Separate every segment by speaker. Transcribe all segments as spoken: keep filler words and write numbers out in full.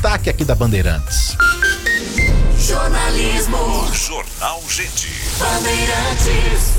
Speaker 1: destaque aqui da Bandeirantes.
Speaker 2: Jornalismo.
Speaker 3: Jornal Gente.
Speaker 2: Bandeirantes.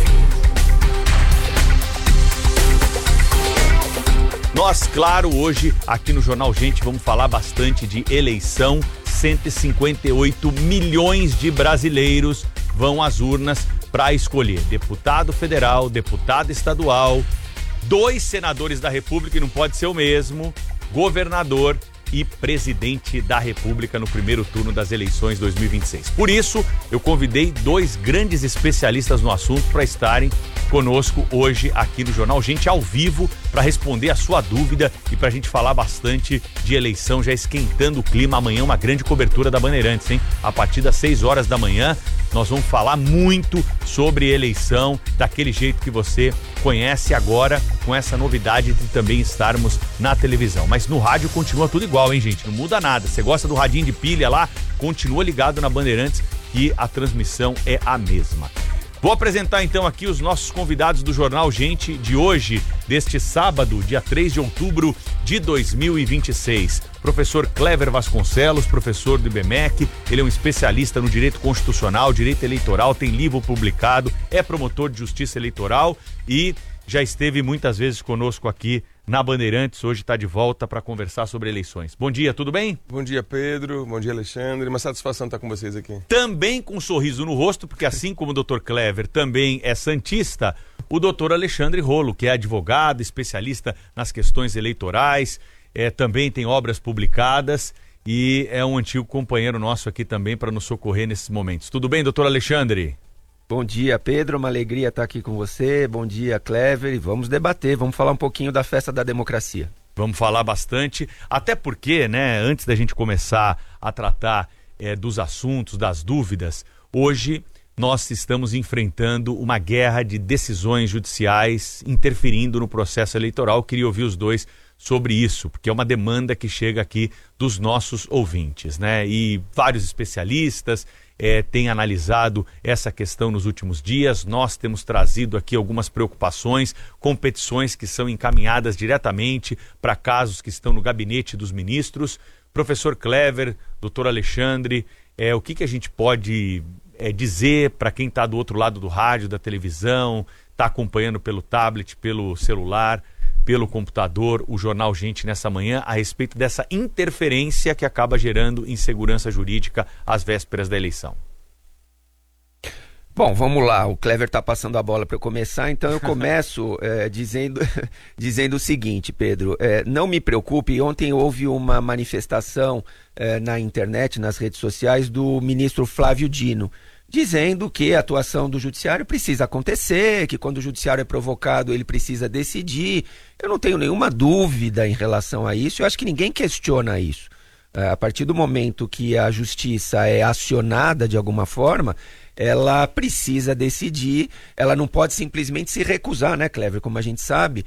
Speaker 4: Nós, claro, hoje aqui no Jornal Gente vamos falar bastante de eleição. cento e cinquenta e oito milhões de brasileiros vão às urnas para escolher deputado federal, deputado estadual, dois senadores da República, e não pode ser o mesmo, governador e presidente da República no primeiro turno das eleições dois mil e vinte e seis. Por isso, eu convidei dois grandes especialistas no assunto para estarem conosco hoje aqui no Jornal Gente ao vivo para responder a sua dúvida e para a gente falar bastante de eleição, já esquentando o clima. Amanhã uma grande cobertura da Bandeirantes, hein? A partir das seis horas da manhã nós vamos falar muito sobre eleição, daquele jeito que você conhece agora, com essa novidade de também estarmos na televisão. Mas no rádio continua tudo igual, hein, gente? Não muda nada. Você gosta do radinho de pilha lá? Continua ligado na Bandeirantes e a transmissão é a mesma. Vou apresentar então aqui os nossos convidados do Jornal Gente de hoje, deste sábado, dia três de outubro de dois mil e vinte e seis. Professor Clever Vasconcelos, professor do I B M E C, ele é um especialista no direito constitucional, direito eleitoral, tem livro publicado, é promotor de justiça eleitoral e já esteve muitas vezes conosco aqui na Bandeirantes, hoje está de volta para conversar sobre eleições. Bom dia, tudo bem?
Speaker 5: Bom dia, Pedro. Bom dia, Alexandre. Uma satisfação estar com vocês aqui.
Speaker 4: Também com um sorriso no rosto, porque assim como o doutor Clever também é santista, o doutor Alexandre Rolo, que é advogado, especialista nas questões eleitorais, é, também tem obras publicadas e é um antigo companheiro nosso aqui também para nos socorrer nesses momentos. Tudo bem, doutor Alexandre?
Speaker 6: Bom dia, Pedro, uma alegria estar aqui com você. Bom dia, Clever, e vamos debater, vamos falar um pouquinho da festa da democracia.
Speaker 4: Vamos falar bastante, até porque, né, antes da gente começar a tratar é, dos assuntos, das dúvidas, hoje nós estamos enfrentando uma guerra de decisões judiciais interferindo no processo eleitoral. Eu queria ouvir os dois sobre isso, porque é uma demanda que chega aqui dos nossos ouvintes, né? E vários especialistas É, tem analisado essa questão nos últimos dias. Nós temos trazido aqui algumas preocupações, competições que são encaminhadas diretamente para casos que estão no gabinete dos ministros. Professor Clever, doutor Alexandre, é, o que, que a gente pode é, dizer para quem está do outro lado do rádio, da televisão, está acompanhando pelo tablet, pelo celular, pelo computador, o Jornal Gente nessa manhã, a respeito dessa interferência que acaba gerando insegurança jurídica às vésperas da eleição?
Speaker 6: Bom, vamos lá, o Clever está passando a bola para eu começar, então eu começo é, dizendo, dizendo o seguinte, Pedro, é, não me preocupe, ontem houve uma manifestação é, na internet, nas redes sociais, do ministro Flávio Dino, dizendo que a atuação do judiciário precisa acontecer, que quando o judiciário é provocado ele precisa decidir. Eu não tenho nenhuma dúvida em relação a isso, eu acho que ninguém questiona isso. A partir do momento que a justiça é acionada de alguma forma, ela precisa decidir, ela não pode simplesmente se recusar, né, Clever? Como a gente sabe,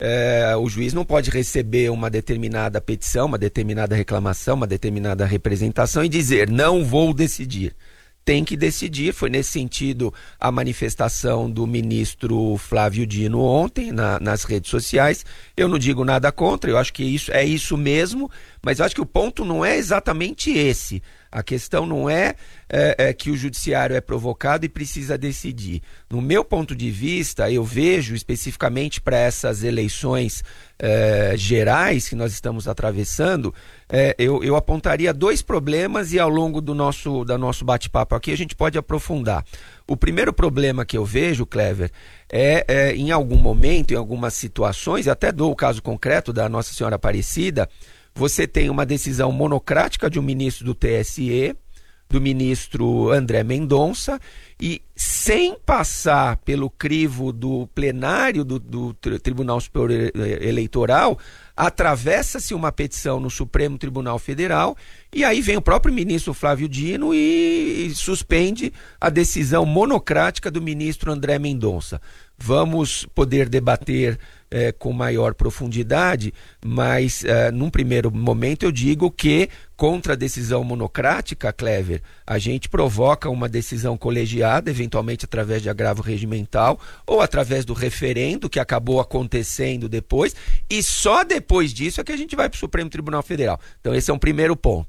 Speaker 6: é, o juiz não pode receber uma determinada petição, uma determinada reclamação, uma determinada representação e dizer, não vou decidir. Tem que decidir, foi nesse sentido a manifestação do ministro Flávio Dino ontem na, nas redes sociais. Eu não digo nada contra, eu acho que isso, é isso mesmo, mas eu acho que o ponto não é exatamente esse. A questão não é, é, é que o judiciário é provocado e precisa decidir. No meu ponto de vista, eu vejo especificamente para essas eleições é, gerais que nós estamos atravessando, é, eu, eu apontaria dois problemas e ao longo do nosso, do nosso bate-papo aqui a gente pode aprofundar. O primeiro problema que eu vejo, Clever, é, é em algum momento, em algumas situações, até dou o caso concreto da Nossa Senhora Aparecida, você tem uma decisão monocrática de um ministro do T S E, do ministro André Mendonça, e sem passar pelo crivo do plenário do, do Tribunal Superior Eleitoral, atravessa-se uma petição no Supremo Tribunal Federal, e aí vem o próprio ministro Flávio Dino e, e suspende a decisão monocrática do ministro André Mendonça. Vamos poder debater é, com maior profundidade, mas é, num primeiro momento eu digo que contra a decisão monocrática, Clever, a gente provoca uma decisão colegiada, eventualmente através de agravo regimental ou através do referendo que acabou acontecendo depois, e só depois disso é que a gente vai para o Supremo Tribunal Federal. Então esse é um primeiro ponto.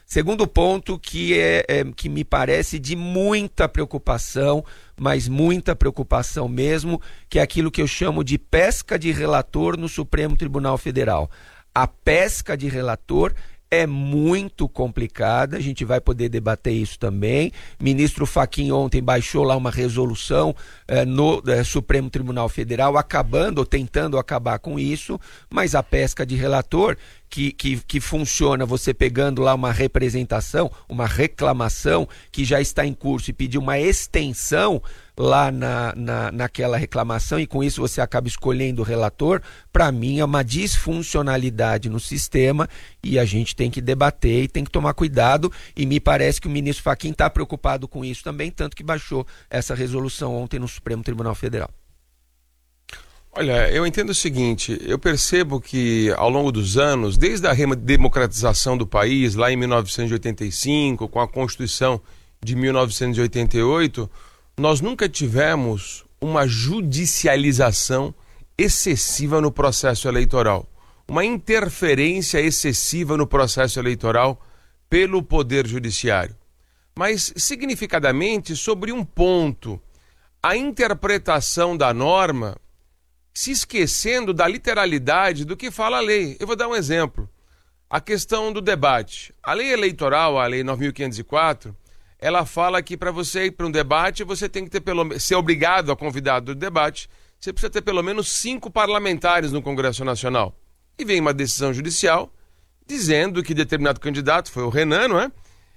Speaker 6: Segundo ponto que, é, é, que me parece de muita preocupação, mas muita preocupação mesmo, que é aquilo que eu chamo de pesca de relator no Supremo Tribunal Federal. A pesca de relator é muito complicada, a gente vai poder debater isso também. Ministro Fachin ontem baixou lá uma resolução eh, no eh, Supremo Tribunal Federal, acabando ou tentando acabar com isso, mas a pesca de relator, que, que, que funciona você pegando lá uma representação, uma reclamação que já está em curso e pedir uma extensão lá na, na, naquela reclamação, e com isso você acaba escolhendo o relator, para mim é uma disfuncionalidade no sistema e a gente tem que debater e tem que tomar cuidado, e me parece que o ministro Fachin está preocupado com isso também, tanto que baixou essa resolução ontem no Supremo Tribunal Federal.
Speaker 5: Olha, eu entendo o seguinte, eu percebo que ao longo dos anos, desde a redemocratização do país, lá em mil novecentos e oitenta e cinco, com a Constituição de mil novecentos e oitenta e oito, nós nunca tivemos uma judicialização excessiva no processo eleitoral, uma interferência excessiva no processo eleitoral pelo Poder Judiciário. Mas, significadamente, sobre um ponto, a interpretação da norma, se esquecendo da literalidade do que fala a lei. Eu vou dar um exemplo. A questão do debate. A lei eleitoral, a lei nove mil quinhentos e quatro, ela fala que para você ir para um debate, você tem que ter pelo, ser obrigado a convidado do debate, você precisa ter pelo menos cinco parlamentares no Congresso Nacional. E vem uma decisão judicial dizendo que determinado candidato, foi o Renan, não é?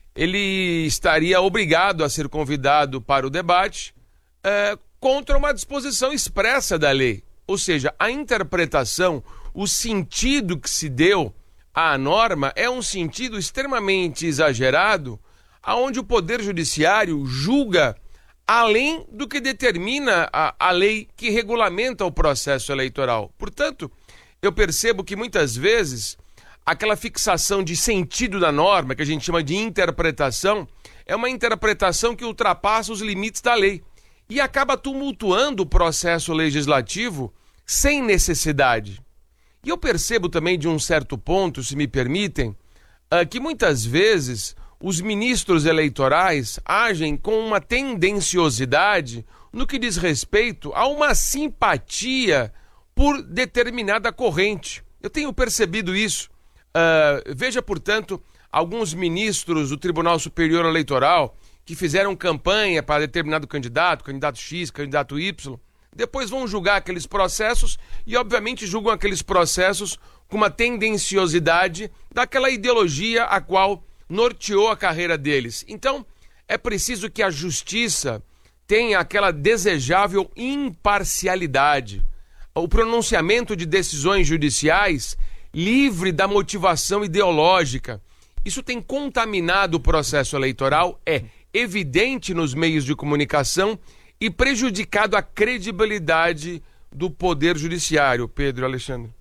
Speaker 5: Ele estaria obrigado a ser convidado para o debate é, contra uma disposição expressa da lei. Ou seja, a interpretação, o sentido que se deu à norma é um sentido extremamente exagerado, aonde o Poder Judiciário julga além do que determina a, a lei que regulamenta o processo eleitoral. Portanto, eu percebo que muitas vezes aquela fixação de sentido da norma, que a gente chama de interpretação, é uma interpretação que ultrapassa os limites da lei e acaba tumultuando o processo legislativo sem necessidade. E eu percebo também de um certo ponto, se me permitem, que muitas vezes os ministros eleitorais agem com uma tendenciosidade no que diz respeito a uma simpatia por determinada corrente. Eu tenho percebido isso. Uh, veja, portanto, alguns ministros do Tribunal Superior Eleitoral que fizeram campanha para determinado candidato, candidato X, candidato Y, depois vão julgar aqueles processos e, obviamente, julgam aqueles processos com uma tendenciosidade daquela ideologia a qual norteou a carreira deles. Então, é preciso que a justiça tenha aquela desejável imparcialidade, o pronunciamento de decisões judiciais livre da motivação ideológica. Isso tem contaminado o processo eleitoral, é evidente nos meios de comunicação e prejudicado a credibilidade do Poder Judiciário. Pedro, Alexandre.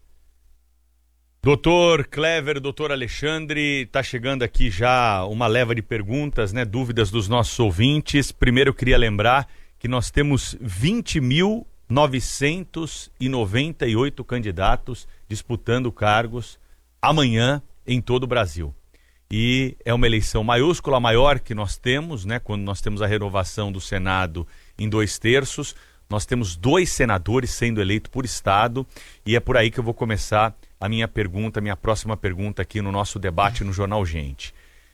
Speaker 4: Doutor Clever, doutor Alexandre, está chegando aqui já uma leva de perguntas, né, dúvidas dos nossos ouvintes. Primeiro eu queria lembrar que nós temos vinte mil novecentos e noventa e oito candidatos disputando cargos amanhã em todo o Brasil. E é uma eleição maiúscula, a maior que nós temos, né, quando nós temos a renovação do Senado em dois terços. Nós temos dois senadores sendo eleitos por estado e é por aí que eu vou começar a minha pergunta, a minha próxima pergunta aqui no nosso debate no Jornal Gente.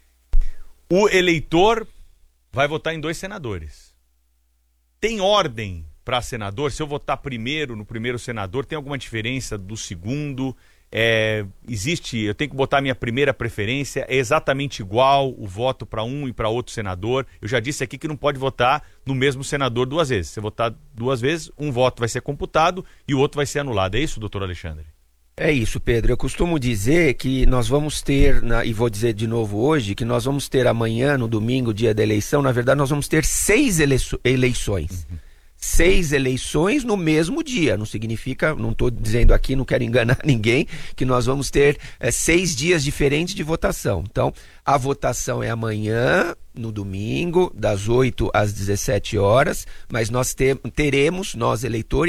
Speaker 4: O eleitor vai votar em dois senadores. Tem ordem para senador? Se eu votar primeiro no primeiro senador, tem alguma diferença do segundo? É, existe, eu tenho que botar minha primeira preferência, é exatamente igual o voto para um e para outro senador? Eu já disse aqui que não pode votar no mesmo senador duas vezes. Se votar duas vezes, um voto vai ser computado e o outro vai ser anulado. É isso, doutor Alexandre?
Speaker 6: É isso, Pedro. Eu costumo dizer que nós vamos ter, na, e vou dizer de novo hoje, que nós vamos ter amanhã, no domingo, dia da eleição, na verdade nós vamos ter seis eleiço- eleições. Uhum. Seis eleições no mesmo dia. Não significa, não estou dizendo aqui, não quero enganar ninguém, que nós vamos ter é, seis dias diferentes de votação. Então, a votação é amanhã, no domingo, das oito às dezessete horas, mas nós te- teremos, nós eleitores,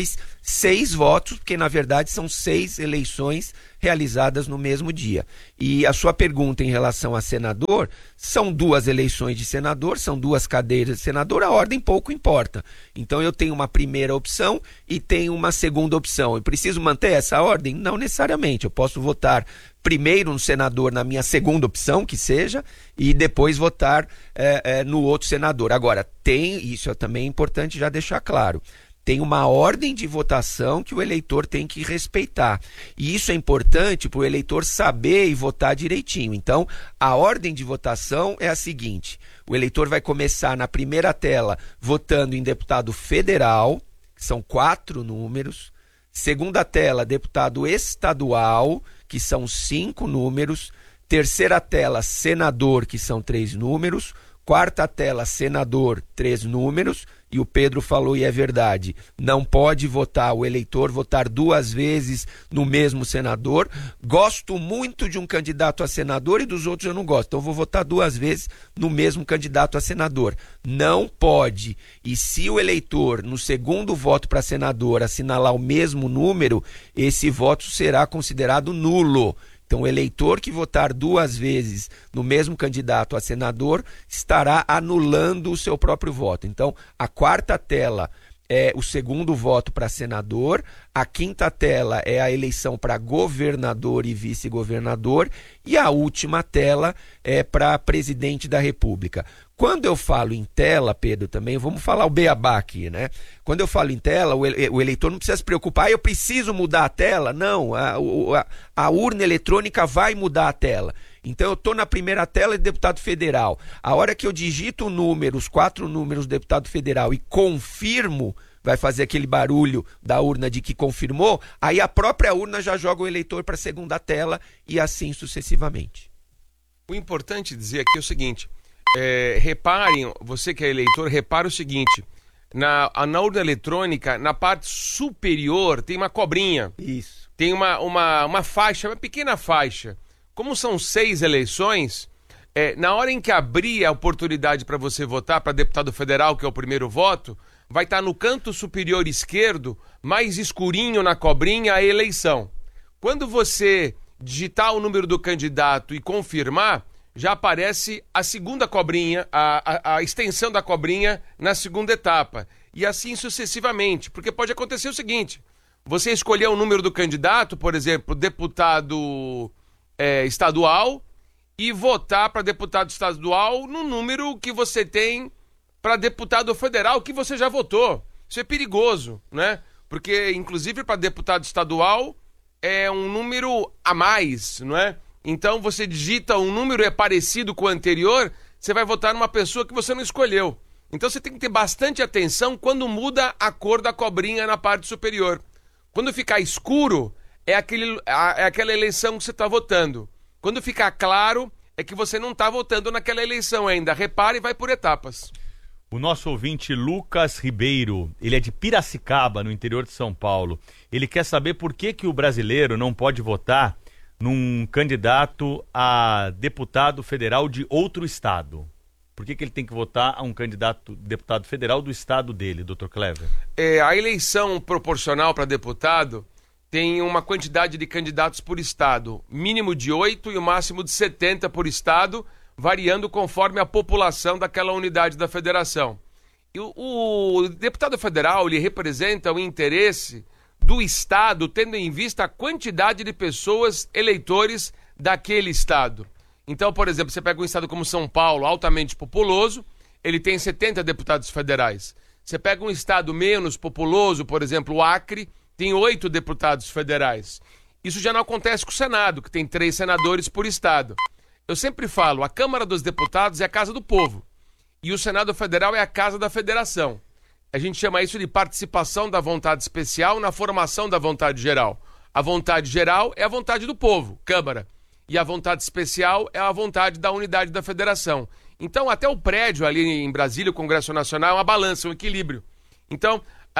Speaker 6: seis votos, porque na verdade são seis eleições realizadas no mesmo dia. E a sua pergunta em relação a senador, são duas eleições de senador, são duas cadeiras de senador, a ordem pouco importa. Então eu tenho uma primeira opção e tenho uma segunda opção. Eu preciso manter essa ordem? Não necessariamente. Eu posso votar primeiro no senador na minha segunda opção, que seja, e depois votar é, é, no outro senador. Agora, tem, isso é também importante já deixar claro, tem uma ordem de votação que o eleitor tem que respeitar. E isso é importante para o eleitor saber e votar direitinho. Então, a ordem de votação é a seguinte: o eleitor vai começar na primeira tela votando em deputado federal, que são quatro números. Segunda tela, deputado estadual, que são cinco números. Terceira tela, senador, que são três números. Quarta tela, senador, três números. E o Pedro falou, e é verdade, não pode votar, o eleitor votar duas vezes no mesmo senador. Gosto muito de um candidato a senador e dos outros eu não gosto, então vou votar duas vezes no mesmo candidato a senador. Não pode. E se o eleitor, no segundo voto para senador, assinalar o mesmo número, esse voto será considerado nulo. Então, o eleitor que votar duas vezes no mesmo candidato a senador estará anulando o seu próprio voto. Então, a quarta tela é o segundo voto para senador, a quinta tela é a eleição para governador e vice-governador e a última tela é para presidente da República. Quando eu falo em tela, Pedro, também, vamos falar o beabá aqui, né? Quando eu falo em tela, o eleitor não precisa se preocupar, ah, eu preciso mudar a tela. Não, a, a, a urna eletrônica vai mudar a tela. Então eu estou na primeira tela de deputado federal. A hora que eu digito o número, os quatro números do deputado federal e confirmo, vai fazer aquele barulho da urna de que confirmou, aí a própria urna já joga o eleitor para a segunda tela e assim sucessivamente.
Speaker 5: O importante dizer aqui é o seguinte, é, reparem, você que é eleitor, repare o seguinte, na, na urna eletrônica, na parte superior tem uma cobrinha.
Speaker 6: Isso.
Speaker 5: Tem uma, uma, uma faixa, uma pequena faixa. Como são seis eleições, é, na hora em que abrir a oportunidade para você votar para deputado federal, que é o primeiro voto, vai estar no canto superior esquerdo, mais escurinho na cobrinha, a eleição. Quando você digitar o número do candidato e confirmar, já aparece a segunda cobrinha, a, a, a extensão da cobrinha na segunda etapa. E assim sucessivamente, porque pode acontecer o seguinte, você escolher o número do candidato, por exemplo, deputado é, estadual, e votar para deputado estadual no número que você tem para deputado federal, que você já votou. Isso é perigoso, né? Porque, inclusive, para deputado estadual é um número a mais, não é? Então, você digita um número é parecido com o anterior, você vai votar numa pessoa que você não escolheu. Então, você tem que ter bastante atenção quando muda a cor da cobrinha na parte superior. Quando ficar escuro, é, aquele, é aquela eleição que você está votando. Quando ficar claro, é que você não está votando naquela eleição ainda. Repare e vai por etapas.
Speaker 4: O nosso ouvinte Lucas Ribeiro, ele é de Piracicaba, no interior de São Paulo. Ele quer saber por que, que o brasileiro não pode votar num candidato a deputado federal de outro estado. Por que, que ele tem que votar a um candidato deputado federal do estado dele, doutor Clever?
Speaker 5: É, a eleição proporcional para deputado tem uma quantidade de candidatos por estado, mínimo de oito e o máximo de setenta por estado, variando conforme a população daquela unidade da federação. E o, o deputado federal, ele representa o interesse do estado, tendo em vista a quantidade de pessoas eleitores daquele estado. Então, por exemplo, você pega um estado como São Paulo, altamente populoso, ele tem setenta deputados federais. Você pega um estado menos populoso, por exemplo, o Acre, tem oito deputados federais. Isso já não acontece com o Senado, que tem três senadores por estado. Eu sempre falo, a Câmara dos Deputados é a casa do povo e o Senado Federal é a casa da federação. A gente chama isso de participação da vontade especial na formação da vontade geral. A vontade geral é a vontade do povo, Câmara, e a vontade especial é a vontade da unidade da federação. Então, até o prédio ali em Brasília, o Congresso Nacional, é uma balança, um equilíbrio. Então,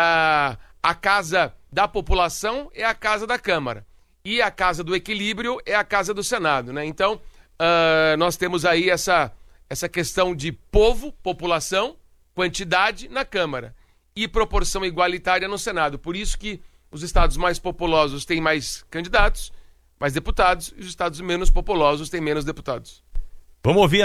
Speaker 5: a, a casa da população é a casa da Câmara e a casa do equilíbrio é a casa do Senado, né? Então, Uh, nós temos aí essa, essa questão de povo, população, quantidade na Câmara e proporção igualitária no Senado. Por isso que Os estados mais populosos têm mais candidatos, mais deputados, e os estados menos populosos têm menos deputados.
Speaker 4: Vamos ouvir